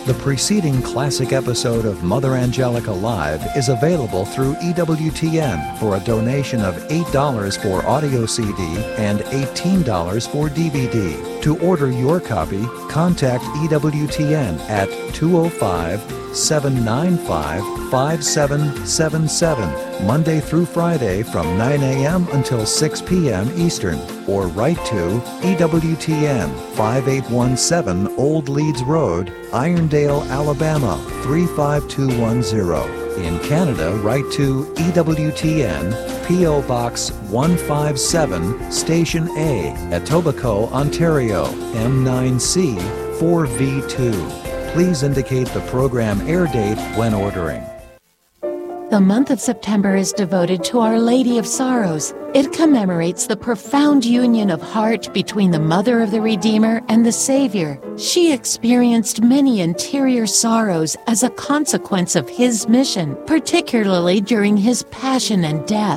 The preceding classic episode of Mother Angelica Live is available through EWTN for a donation of $8 for audio CD and $18 for DVD. To order your copy, contact EWTN at 205-795-5777, Monday through Friday from 9 a.m. until 6 p.m. Eastern, or write to EWTN 5817 Old Leeds Road, Irondale, Alabama 35210. In Canada, write to EWTN P.O. Box 157, Station A, Etobicoke, Ontario, M9C 4V2. Please indicate the program air date when ordering. The month of September is devoted to Our Lady of Sorrows. It commemorates the profound union of heart between the Mother of the Redeemer and the Savior. She experienced many interior sorrows as a consequence of His mission, particularly during His passion and death.